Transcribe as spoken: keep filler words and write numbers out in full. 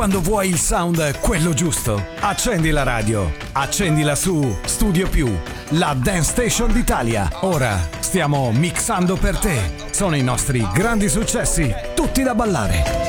quando vuoi il sound quello giusto, accendi la radio, accendila su Studio Più, la Dance Station d'Italia. Ora stiamo mixando per te. Sono i nostri grandi successi, tutti da ballare.